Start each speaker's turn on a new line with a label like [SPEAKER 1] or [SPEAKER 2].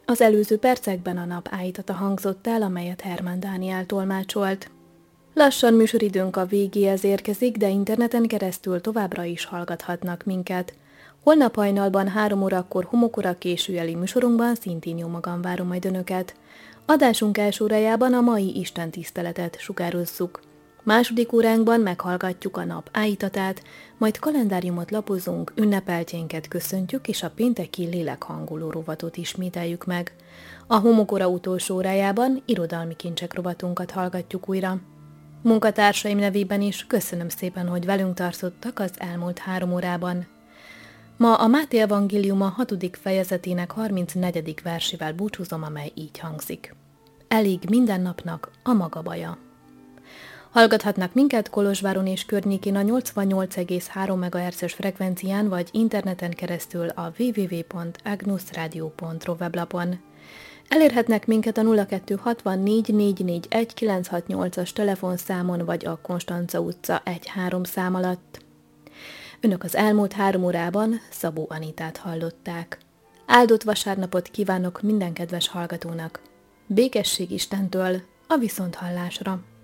[SPEAKER 1] Az előző percekben a nap állítata hangzott el, amelyet Hermann Dániel tolmácsolt. Lassan műsoridőnk a végéhez érkezik, de interneten keresztül továbbra is hallgathatnak minket. Holnap hajnalban 3 órakor homokora későjeli műsorunkban szintén jó magam várom majd önöket. Adásunk első órájában a mai istentiszteletet sugározzuk. Második óránkban meghallgatjuk a nap állítatát, majd kalendáriumot lapozunk, ünnepeltjénket köszöntjük, és a pénteki lélekhangoló rovatot ismételjük meg. A homokora utolsó órájában irodalmi kincsek rovatunkat hallgatjuk újra. Munkatársaim nevében is köszönöm szépen, hogy velünk tartottak az elmúlt 3 órában. Ma a Máté evangéliuma 6. fejezetének 34. versével búcsúzom, amely így hangzik. Elég minden napnak a maga baja. Hallgathatnak minket Kolozsváron és környékén a 88,3 MHz-es frekvencián, vagy interneten keresztül a www.agnusradio.ro weblapon. Elérhetnek minket a 0264 441 968-as telefonszámon, vagy a Konstanca utca 1-3 szám alatt. Önök az elmúlt 3 órában Szabó Anitát hallották. Áldott vasárnapot kívánok minden kedves hallgatónak. Békesség Istentől, a viszonthallásra!